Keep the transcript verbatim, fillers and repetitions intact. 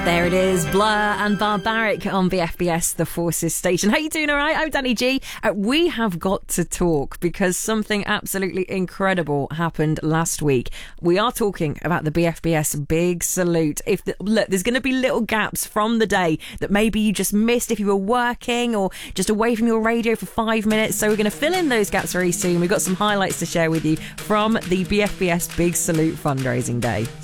There it is, Blur and Barbaric on B F B S, the Forces station. How you doing, all right? I'm Danny G. Uh, we have got to talk because something absolutely incredible happened last week. We are talking about the B F B S Big Salute. If the, look, there's going to be little gaps from the day that maybe you just missed if you were working or just away from your radio for five minutes. So we're going to fill in those gaps very soon. We've got some highlights to share with you from the B F B S Big Salute fundraising day.